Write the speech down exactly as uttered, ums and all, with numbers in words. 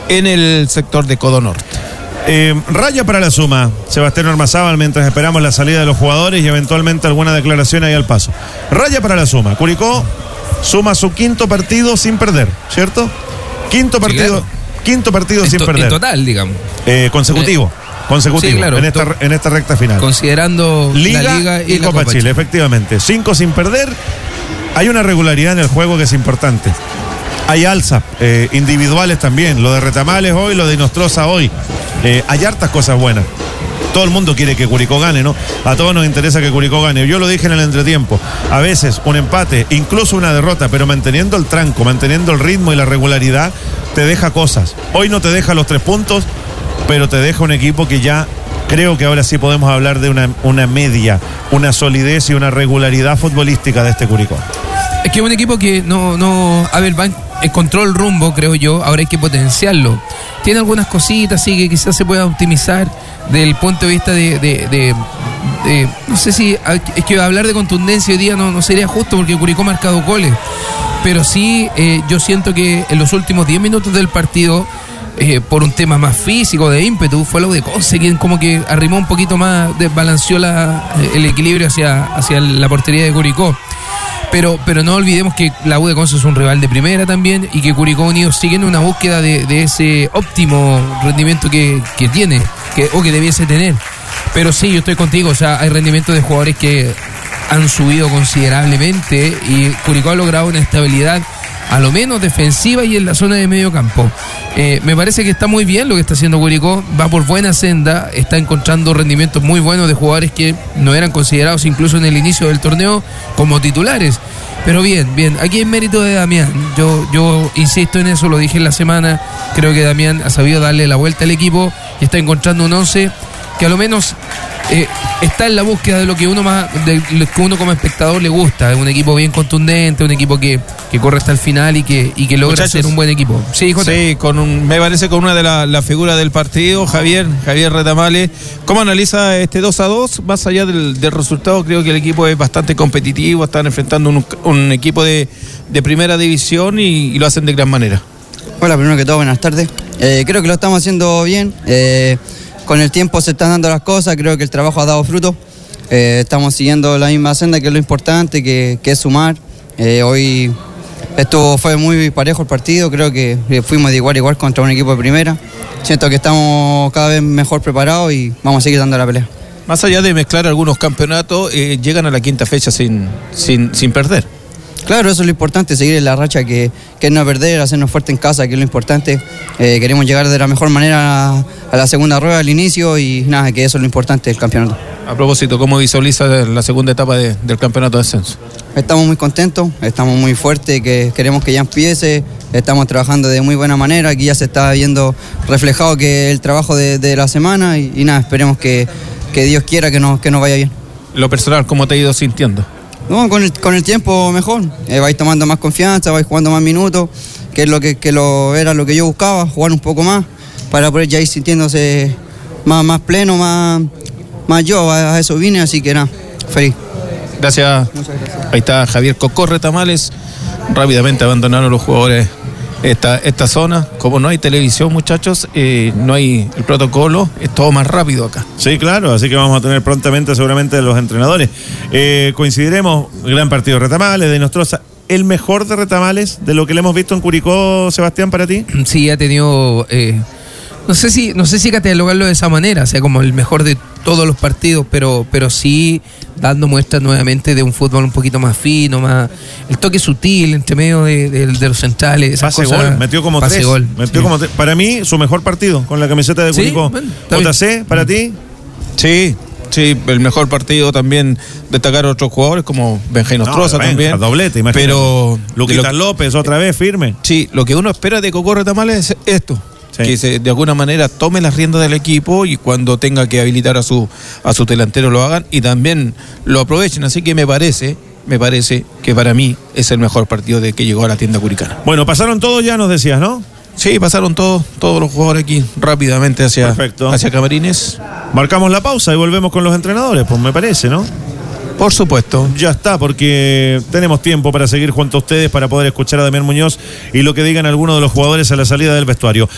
en el sector de Codo Norte. Eh, raya para la suma, Sebastián Ormazábal, mientras esperamos la salida de los jugadores y eventualmente alguna declaración ahí al paso. Raya para la suma. Curicó suma su quinto partido sin perder, ¿cierto? Quinto partido, sí, claro. quinto partido en sin to, perder. En total, digamos. Eh, consecutivo. Eh. Consecutivo, sí, claro, en, esta, en esta recta final. Considerando Liga, la Liga y, y la Copa, Copa Chile, Chile, efectivamente. Cinco sin perder. Hay una regularidad en el juego que es importante. Hay alza, eh, individuales también. Lo de Retamales hoy, lo de Inostroza hoy. Eh, hay hartas cosas buenas. Todo el mundo quiere que Curicó gane, ¿no? A todos nos interesa que Curicó gane. Yo lo dije en el entretiempo. A veces un empate, incluso una derrota, pero manteniendo el tranco, manteniendo el ritmo y la regularidad, te deja cosas. Hoy no te deja los tres puntos, pero te deja un equipo que ya creo que ahora sí podemos hablar de una, una media, una solidez y una regularidad futbolística de este Curicó. Es que es un equipo que no, no, a ver, va, encontró el rumbo, creo yo, ahora hay que potenciarlo. Tiene algunas cositas, sí, que quizás se pueda optimizar desde el punto de vista de, de, de, de no sé si, es que hablar de contundencia hoy día no, no sería justo porque Curicó ha marcado goles, pero sí, eh, yo siento que en los últimos diez minutos del partido, Eh, por un tema más físico, de ímpetu, fue lo de Conce quien como que arrimó un poquito más, desbalanceó la, el equilibrio hacia, hacia la portería de Curicó. Pero, pero no olvidemos que la U de Conce es un rival de primera también y que Curicó Unido sigue en una búsqueda de, de ese óptimo rendimiento que, que tiene que, o que debiese tener. Pero sí, yo estoy contigo, o sea, hay rendimientos de jugadores que han subido considerablemente y Curicó ha logrado una estabilidad a lo menos defensiva y en la zona de medio campo. Eh, me parece que está muy bien lo que está haciendo Curicó, va por buena senda, está encontrando rendimientos muy buenos de jugadores que no eran considerados incluso en el inicio del torneo como titulares. Pero bien, bien, aquí hay mérito de Damián, yo, yo insisto en eso, lo dije en la semana, creo que Damián ha sabido darle la vuelta al equipo y está encontrando un once que a lo menos eh, está en la búsqueda de lo que uno más de lo que uno como espectador le gusta, un equipo bien contundente, un equipo que, que corre hasta el final y que, y que logra Muchachos, ser un buen equipo. Sí, Jota. Sí, con un, me parece con una de las la figuras del partido, Javier, Javier Retamales. ¿Cómo analiza este dos a dos? Más allá del, del resultado, creo que el equipo es bastante competitivo, están enfrentando un, un equipo de, de primera división y, y lo hacen de gran manera. Hola, primero que todo, buenas tardes. Eh, creo que lo estamos haciendo bien. Eh, Con el tiempo se están dando las cosas, creo que el trabajo ha dado fruto. Eh, estamos siguiendo la misma senda, que es lo importante, que, que es sumar. Eh, hoy esto fue muy parejo el partido, creo que fuimos de igual a igual contra un equipo de primera. Siento que estamos cada vez mejor preparados y vamos a seguir dando la pelea. Más allá de mezclar algunos campeonatos, eh, llegan a la quinta fecha sin, sin, sin perder. Claro, eso es lo importante, seguir en la racha, que, que es no perder, hacernos fuerte en casa, que es lo importante. Eh, queremos llegar de la mejor manera a, a la segunda rueda al inicio y nada, que eso es lo importante del campeonato. A propósito, ¿cómo visualiza la segunda etapa de, del campeonato de ascenso? Estamos muy contentos, estamos muy fuertes, que queremos que ya empiece, estamos trabajando de muy buena manera, aquí ya se está viendo reflejado que el trabajo de, de la semana y, y nada, esperemos que, que Dios quiera que nos, que nos vaya bien. Lo personal, ¿cómo te ha ido sintiendo? No, con el, con el tiempo mejor, eh, vais tomando más confianza, vais jugando más minutos, que es lo que, que lo, era lo que yo buscaba, jugar un poco más, para poder ya ir sintiéndose más, más pleno, más, más yo, a, a eso vine, así que nada, feliz. Gracias. Muchas gracias. Ahí está Javier Cocó Retamales, rápidamente abandonaron los jugadores esta, esta zona. Como no hay televisión, muchachos, eh, no hay el protocolo, es todo más rápido acá. Sí, claro, así que vamos a tener prontamente seguramente los entrenadores. Eh, coincidiremos, gran partido de Retamales, de Inostroza. ¿El mejor de Retamales de lo que le hemos visto en Curicó, Sebastián, para ti? Sí, ha tenido... Eh, no sé si no sé si catalogarlo de esa manera, o sea, como el mejor de todos los partidos, pero pero sí dando muestras nuevamente de un fútbol un poquito más fino, más el toque sutil entre medio de, de, de los centrales. Esas pase cosas, gol, metió como pase tres. Gol, metió sí. como tres. Para mí, su mejor partido con la camiseta de Curicó. Sí, bueno, J C, ¿para ti? Sí, sí, el mejor partido también, destacar a otros jugadores como Benja Inostroza no, también. Doblete, imagínate. Pero Luquita López, otra vez, firme. Sí, lo que uno espera de Cocó Retamales es esto. Sí. Que se, de alguna manera tome las riendas del equipo y cuando tenga que habilitar a su a su delantero lo hagan y también lo aprovechen. Así que me parece, me parece que para mí es el mejor partido de que llegó a la tienda curicana. Bueno, pasaron todos ya, nos decías, ¿no? Sí, pasaron todos, todos los jugadores aquí rápidamente hacia, hacia Camarines. Marcamos la pausa y volvemos con los entrenadores, pues me parece, ¿no? Por supuesto. Ya está, porque tenemos tiempo para seguir junto a ustedes para poder escuchar a Damián Muñoz y lo que digan algunos de los jugadores a la salida del vestuario.